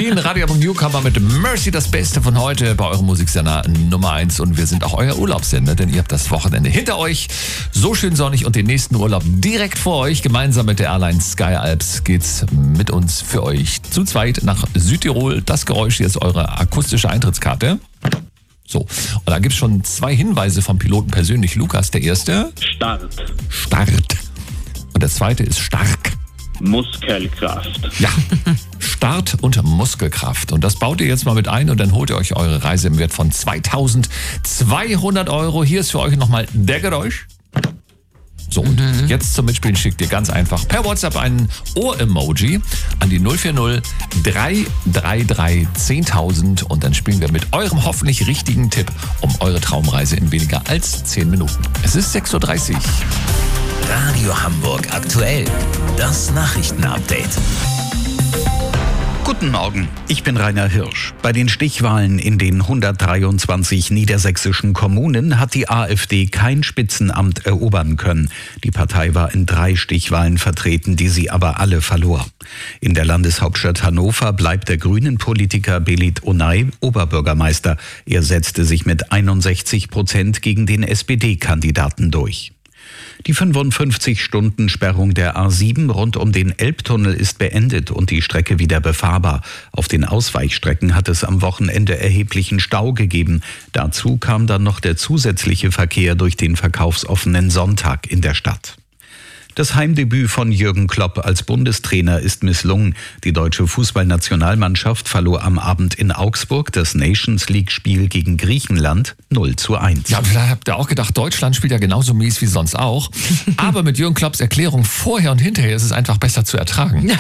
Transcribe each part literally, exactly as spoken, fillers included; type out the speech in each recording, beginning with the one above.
Den Radio Hamburg Newcomer mit Mercy, das Beste von heute bei eurem Musiksender Nummer eins. Und wir sind auch euer Urlaubssender, denn ihr habt das Wochenende hinter euch. So schön sonnig und den nächsten Urlaub direkt vor euch. Gemeinsam mit der Airline Sky Alps geht's mit uns für euch zu zweit nach Südtirol. Das Geräusch hier ist eure akustische Eintrittskarte. So, und da gibt's schon zwei Hinweise vom Piloten persönlich. Lukas, der erste. Start. Start. Und der zweite ist stark. Muskelkraft. Ja, Start und Muskelkraft. Und das baut ihr jetzt mal mit ein und dann holt ihr euch eure Reise im Wert von zweitausendzweihundert Euro. Hier ist für euch nochmal der Geräusch. So, und mhm. jetzt zum Mitspielen schickt ihr ganz einfach per WhatsApp einen Ohr-Emoji an die null vier null drei drei drei zehntausend und dann spielen wir mit eurem hoffentlich richtigen Tipp um eure Traumreise in weniger als zehn Minuten. Es ist sechs Uhr dreißig. Radio Hamburg aktuell. Das Nachrichtenupdate. Guten Morgen, ich bin Rainer Hirsch. Bei den Stichwahlen in den hundertdreiundzwanzig niedersächsischen Kommunen hat die AfD kein Spitzenamt erobern können. Die Partei war in drei Stichwahlen vertreten, die sie aber alle verlor. In der Landeshauptstadt Hannover bleibt der Grünen-Politiker Belit Onay Oberbürgermeister. Er setzte sich mit einundsechzig Prozent gegen den S P D-Kandidaten durch. Die fünfundfünfzig-Stunden-Sperrung der A sieben rund um den Elbtunnel ist beendet und die Strecke wieder befahrbar. Auf den Ausweichstrecken hat es am Wochenende erheblichen Stau gegeben. Dazu kam dann noch der zusätzliche Verkehr durch den verkaufsoffenen Sonntag in der Stadt. Das Heimdebüt von Jürgen Klopp als Bundestrainer ist misslungen. Die deutsche Fußballnationalmannschaft verlor am Abend in Augsburg das Nations-League-Spiel gegen Griechenland null zu eins. Ja, vielleicht habt ihr auch gedacht, Deutschland spielt ja genauso mies wie sonst auch. Aber mit Jürgen Klopps Erklärung vorher und hinterher ist es einfach besser zu ertragen.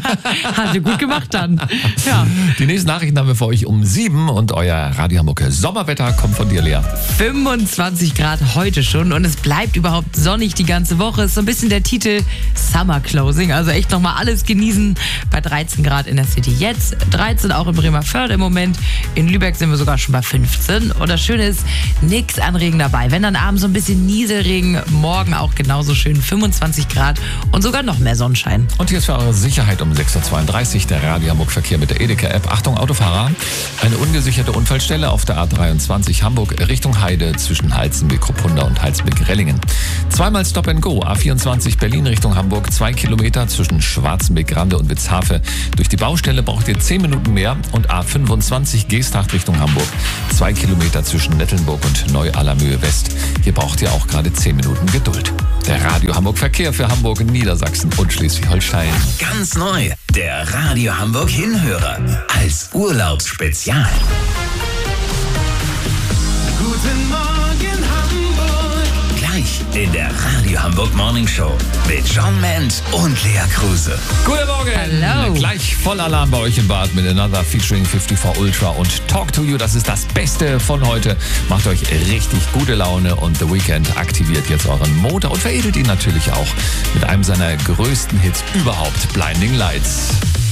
Hat ihr gut gemacht dann. Ja. Die nächsten Nachrichten haben wir für euch um sieben und euer Radio Hamburger Sommerwetter kommt von dir, Lea. fünfundzwanzig Grad heute schon und es bleibt überhaupt sonnig die ganze Woche. Ist so ein bisschen der Titel Summer Closing, also echt nochmal alles genießen. Bei dreizehn Grad in der City jetzt, dreizehn auch in Bremervörde im Moment. In Lübeck sind wir sogar schon bei fünfzehn. Und das Schöne ist, nichts an Regen dabei. Wenn dann abends so ein bisschen Nieselregen, morgen auch genauso schön fünfundzwanzig Grad und sogar noch mehr Sonnenschein. Und hier ist für eure Sicherheit um sechs Uhr zweiunddreißig der Radio Hamburg Verkehr mit der Edeka-App. Achtung, Autofahrer, eine ungesicherte Unfallstelle auf der A dreiundzwanzig Hamburg Richtung Heide zwischen Halzenbeek-Kruppunda und Halzenbeek-Rellingen. Zweimal Stop and Go, A vierundzwanzig Berlin Richtung Hamburg, zwei Kilometer zwischen Schwarzenbeek-Grande und Witzhafe. Durch die Baustelle braucht ihr zehn Minuten mehr und A fünfundzwanzig Geesthacht Richtung Hamburg, zwei Kilometer zwischen Nettelnburg und Neu-Allermöhe West. Hier braucht ihr auch gerade zehn Minuten Geduld. Der Radio Hamburg Verkehr für Hamburg, Niedersachsen und Schleswig-Holstein. Ganz neu, der Radio Hamburg Hinhörer als Urlaubsspezial. Guten Morgen Hamburg. Gleich in der Radio Hamburg Morning Show mit John Ment und Lea Kruse. Guten Morgen. Hello. Gleich Vollalarm bei euch im Bad mit Another featuring fifty-four Ultra und Talk to You. Das ist das Beste von heute. Macht euch richtig gute Laune und The Weeknd aktiviert jetzt euren Motor und veredelt ihn natürlich auch mit einem seiner größten Hits überhaupt, Blinding Lights.